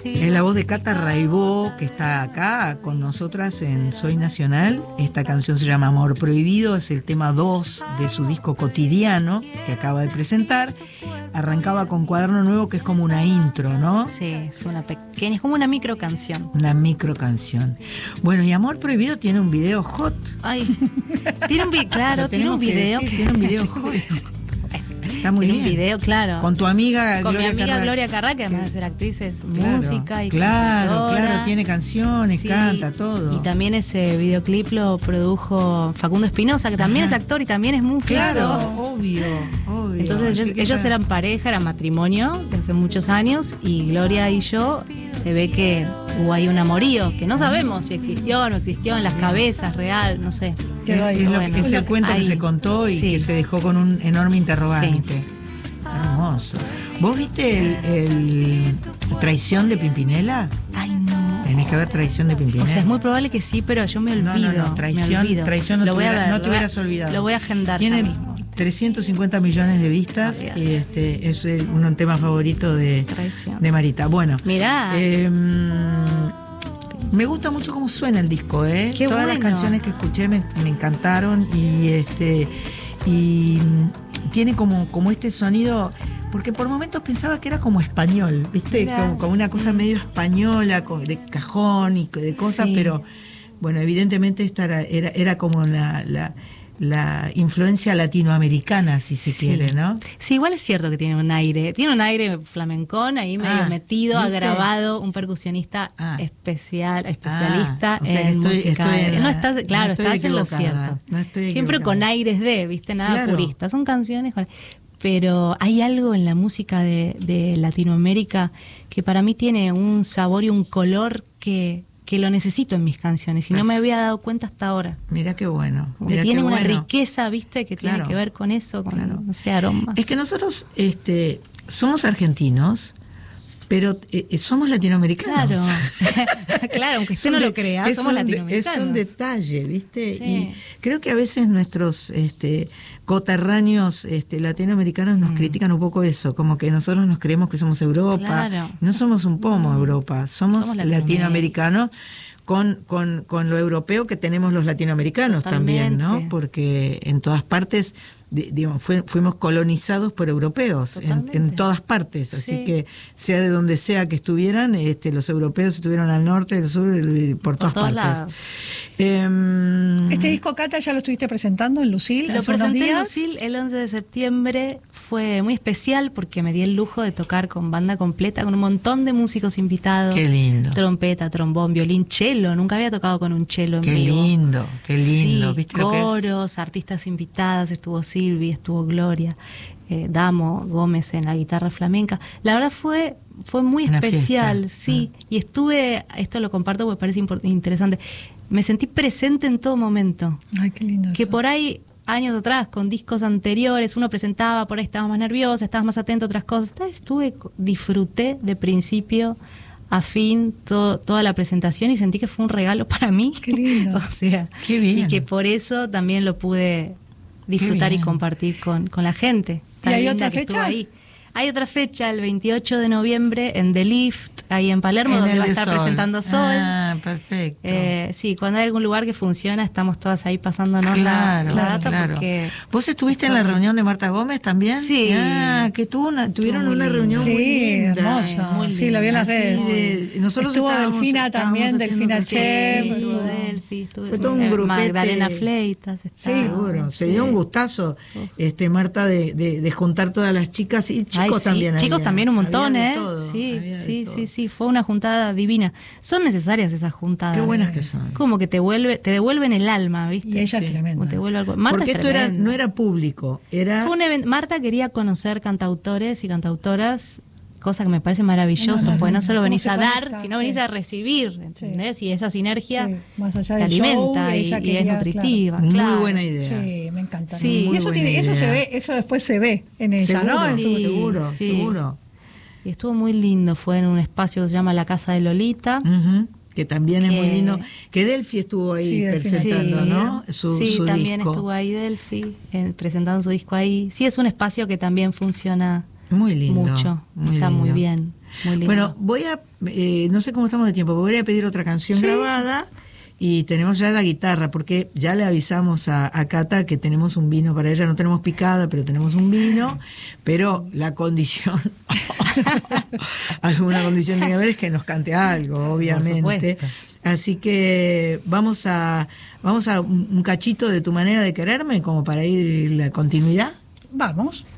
Es la voz de Cata Raibó, que está acá con nosotras en Soy Nacional. Esta canción se llama Amor Prohibido, es el tema 2 de su disco Cotidiano, que acaba de presentar. Arrancaba con Cuaderno Nuevo, que es como una intro, ¿no? Sí, es una pequeña, es como una micro canción. Una micro canción. Bueno, y Amor Prohibido tiene un video hot. Ay, tiene un video, claro, tiene un video. Tiene un video hot. Está muy tiene bien. un video, claro. Con tu amiga Con Gloria mi amiga Carrá. Gloria Carrá, que además de ser actriz es Claro, música y claro, tiene canciones, sí, canta, todo. Y también ese videoclip lo produjo Facundo Espinosa, que también es actor y también es músico. Claro, obvio. Entonces ellos eran pareja, era matrimonio de hace muchos años, y Gloria y yo se ve que hubo ahí un amorío, que no sabemos si existió o no existió en las cabezas real, no sé. Es el cuento que se contó y que se dejó con un enorme interrogante. Sí. Hermoso. ¿Vos viste el Traición de Pimpinela? Ay, no. Tenés que ver Traición de Pimpinela. O sea, es muy probable que sí, pero yo me olvido. No, Traición no te hubieras olvidado. Lo voy a agendar. Tiene 350 millones de vistas y es un tema favorito de Marita. Bueno, mirá. Me gusta mucho cómo suena el disco, Qué Todas las canciones que escuché me encantaron y tiene como este sonido, porque por momentos pensaba que era como español, ¿viste? Como una cosa medio española, de cajón y de cosas, pero bueno, evidentemente esta era como la influencia latinoamericana, si se quiere, ¿no? Sí, igual es cierto que tiene un aire flamencón ahí medio metido, ¿viste? Ha grabado un percusionista especialista o sea en música. No estás en lo cierto. Siempre con aires ¿viste? Nada purista. Son canciones pero hay algo en la música de Latinoamérica que para mí tiene un sabor y un color que lo necesito en mis canciones y no me había dado cuenta hasta ahora. Mira qué bueno. Que tiene una riqueza, ¿viste? Que tiene que ver con eso, con no sé, aromas. Es que nosotros somos argentinos, pero somos latinoamericanos. Claro, aunque usted no lo crea, somos latinoamericanos. Es un detalle, ¿viste? Sí. Y creo que a veces nuestros coterráneos latinoamericanos nos critican un poco eso, como que nosotros nos creemos que somos Europa. Claro. No somos un pomo Europa, somos latinoamericanos con lo europeo que tenemos los latinoamericanos. Totalmente. También, ¿no? Porque en todas partes fuimos colonizados por europeos en todas partes, así que sea de donde sea que estuvieran, los europeos estuvieron al norte, al sur, por todas partes. Lados. Este disco, Cata, ya lo estuviste presentando en Lucil. Lo presenté en Lucil el 11 de septiembre. Fue muy especial porque me di el lujo de tocar con banda completa, con un montón de músicos invitados. Qué lindo. Trompeta, trombón, violín, cello. Nunca había tocado con un cello en vivo. Qué lindo. Sí, ¿viste coros, artistas invitadas, estuvo Silvi, estuvo Gloria, Damo Gómez en la guitarra flamenca. La verdad fue muy especial, sí. Y esto lo comparto porque parece interesante, me sentí presente en todo momento. Ay, qué lindo que eso. Por ahí, años atrás, con discos anteriores, uno presentaba, por ahí estabas más nerviosa, estabas más atento a otras cosas. Disfruté de principio a fin toda la presentación y sentí que fue un regalo para mí. Qué lindo. O sea, qué bien. Y que por eso también lo pude disfrutar y compartir con la gente. ¿Y hay otra fecha? Hay otra fecha, el 28 de noviembre, en The Lift, ahí en Palermo, donde va a estar presentando Sol. Ah, perfecto. Sí, cuando hay algún lugar que funciona, estamos todas ahí pasándonos la data. Porque ¿vos estuviste en la reunión de Marta Gómez también? Sí. Que tuvieron una reunión muy linda. Hermosa. Muy linda. Sí, lo vi en las redes. Nosotros estuvo Delfina también, Delfina Chef. Estuvo Delphi, fue todo un grupete. Magdalena Fleitas. Seguro. Se dio un gustazo, Marta, de juntar todas las chicas y chicos también. Chicos también un montón, todo, Sí, fue una juntada divina. Son necesarias esas juntadas. Qué buenas que son. Como que te devuelven el alma, ¿viste? Y ella es tremenda. Marta porque esto no era público, era... Fue un evento. Marta quería conocer cantautores y cantautoras, cosa que me parece maravilloso, porque no solo venís a dar, sino venís a recibir, ¿entendés? Y esa sinergia más allá te alimenta show, y es nutritiva. Claro. Muy buena idea. Sí, me encanta. Sí, y eso se ve, eso después se ve en ella, seguro, ¿no? Seguro. Y estuvo muy lindo, fue en un espacio que se llama La Casa de Lolita. Que también es muy lindo. Que Delphi estuvo ahí presentando, ¿no? Su también disco. Estuvo ahí Delphi presentando su disco ahí. Sí, es un espacio que también funciona muy lindo, mucho. muy está lindo. muy bien. Muy lindo. Bueno, voy a, no sé cómo estamos de tiempo, voy a pedir otra canción grabada. Y tenemos ya la guitarra, porque ya le avisamos a Cata que tenemos un vino para ella. No tenemos picada, pero tenemos un vino. Pero la condición, alguna condición tiene que haber, es que nos cante algo, obviamente. Así que vamos a un cachito de Tu manera de quererme, como para ir la continuidad. Vamos.